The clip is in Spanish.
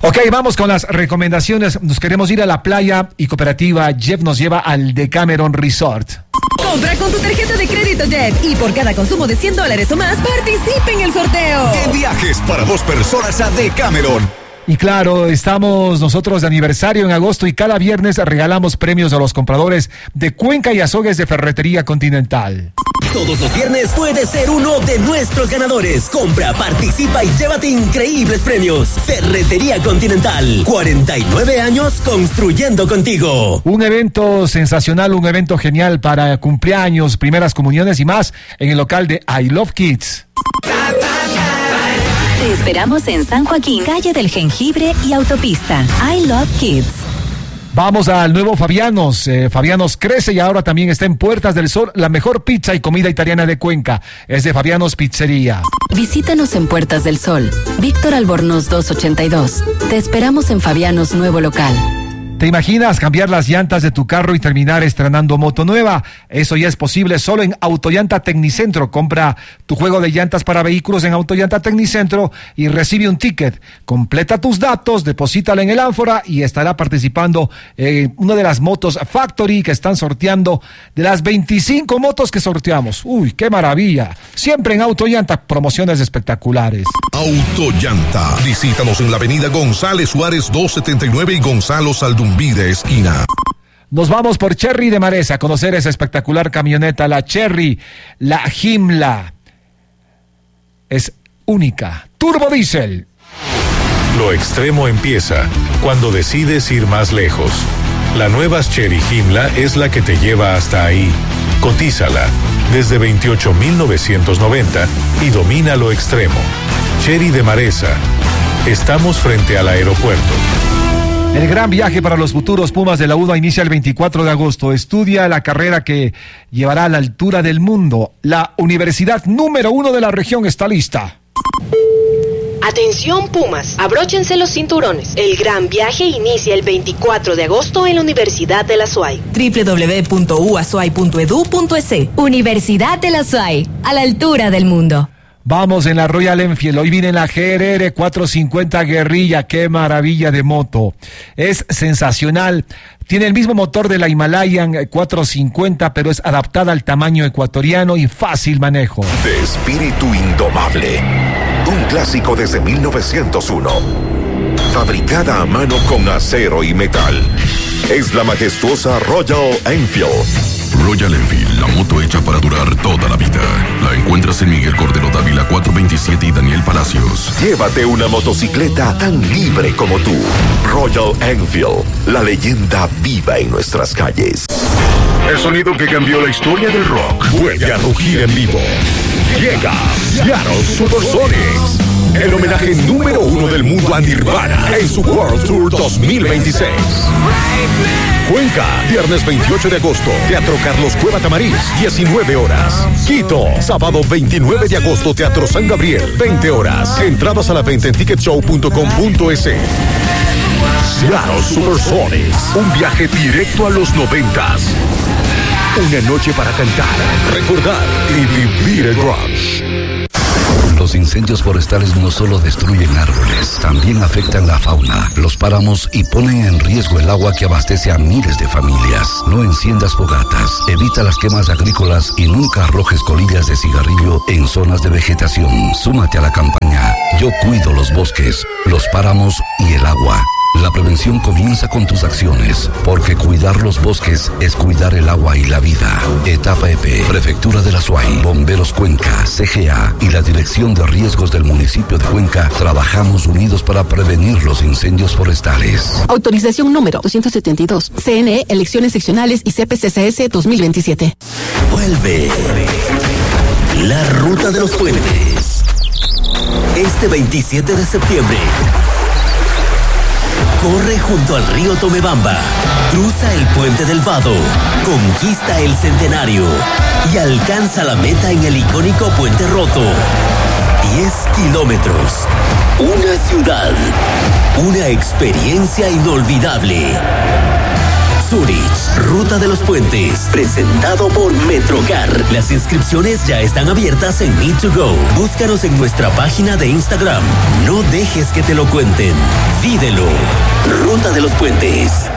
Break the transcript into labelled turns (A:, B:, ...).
A: Ok, vamos con las recomendaciones. Nos queremos ir a la playa y Cooperativa Jeff nos lleva al Decameron Resort.
B: Compra con tu tarjeta de crédito Jeff y por cada consumo de $100 o más participe en el sorteo.
C: En viajes para 2 personas a Decameron.
A: Y claro, estamos nosotros de aniversario en agosto y cada viernes regalamos premios a los compradores de Cuenca y Azogues de Ferretería Continental.
D: Todos los viernes puedes ser uno de nuestros ganadores. Compra, participa y llévate increíbles premios. Ferretería Continental, 49 años construyendo contigo.
A: Un evento sensacional, un evento genial para cumpleaños, primeras comuniones y más en el local de I Love Kids.
E: Te esperamos en San Joaquín, calle del Jengibre y autopista. I Love Kids.
A: Vamos al nuevo Fabianos. Fabianos crece y ahora también está en Puertas del Sol, la mejor pizza y comida italiana de Cuenca. Es de Fabianos Pizzería.
E: Visítanos en Puertas del Sol, Víctor Albornoz 282. Te esperamos en Fabianos nuevo local.
A: ¿Te imaginas cambiar las llantas de tu carro y terminar estrenando moto nueva? Eso ya es posible solo en Autollanta Tecnicentro. Compra tu juego de llantas para vehículos en Autollanta Tecnicentro y recibe un ticket. Completa tus datos, deposítalo en el ánfora y estará participando en una de las motos Factory que están sorteando de las 25 motos que sorteamos. ¡Uy, qué maravilla! Siempre en Autollanta, promociones espectaculares.
F: Autollanta. Visítanos en la avenida González Suárez 279 y Gonzalo Saldumvide esquina.
A: Nos vamos por Cherry de Maresa a conocer esa espectacular camioneta, la Cherry, la Himla. Es única. Turbo Diesel.
G: Lo extremo empieza cuando decides ir más lejos. La nueva Cherry Himla es la que te lleva hasta ahí. Cotízala desde 28,990 y domina lo extremo. Cherry de Maresa. Estamos frente al aeropuerto.
A: El gran viaje para los futuros Pumas de la UDA inicia el 24 de agosto. Estudia la carrera que llevará a la altura del mundo. La universidad número 1 de la región está lista.
H: Atención Pumas, abróchense los cinturones. El gran viaje inicia el 24 de agosto en la Universidad de la SUAY.
B: www.uasuay.edu.es.
E: Universidad de la SUAY, a la altura del mundo.
A: Vamos en la Royal Enfield, hoy viene la GRR 450 Guerrilla, qué maravilla de moto, es sensacional, tiene el mismo motor de la Himalayan 450, pero es adaptada al tamaño ecuatoriano y fácil manejo.
C: De espíritu indomable, un clásico desde 1901, fabricada a mano con acero y metal, es la majestuosa Royal Enfield.
F: Royal Enfield, la moto hecha para durar toda la vida. La encuentras en Miguel Cordero Dávila 427 y Daniel Palacios.
C: Llévate una motocicleta tan libre como tú. Royal Enfield, la leyenda viva en nuestras calles.
F: El sonido que cambió la historia del rock vuelve a rugir en vivo. Llega Seattle Supersonics, el homenaje número 1 del mundo a Nirvana en su World Tour 2026. Cuenca, viernes 28 de agosto, Teatro Carlos Cueva Tamariz, 19 horas. Quito, sábado 29 de agosto, Teatro San Gabriel, 20 horas. Entradas a la venta en ticketshow.com.es. Seattle Supersonics, un viaje directo a los 90s. Una noche para cantar, recordar y vivir el grunge.
I: Los incendios forestales no solo destruyen árboles, también afectan la fauna, los páramos y ponen en riesgo el agua que abastece a miles de familias. No enciendas fogatas, evita las quemas agrícolas y nunca arrojes colillas de cigarrillo en zonas de vegetación. Súmate a la campaña Yo cuido los bosques, los páramos y el agua. La prevención comienza con tus acciones, porque cuidar los bosques es cuidar el agua y la vida. Etapa EP, Prefectura de la SUAY, Bomberos Cuenca, CGA y la Dirección de Riesgos del municipio de Cuenca trabajamos unidos para prevenir los incendios forestales.
B: Autorización número 272. CNE, elecciones seccionales y CPCCS 2027.
D: Vuelve la Ruta de los Puentes. Este 27 de septiembre. Corre junto al río Tomebamba, cruza el puente del Vado, conquista el Centenario y alcanza la meta en el icónico Puente Roto. 10 kilómetros, una ciudad, una experiencia inolvidable. Zurich, Ruta de los Puentes, presentado por Metrocar. Las inscripciones ya están abiertas en Me2Go. Búscanos en nuestra página de Instagram. No dejes que te lo cuenten. Vívelo. Ruta de los Puentes.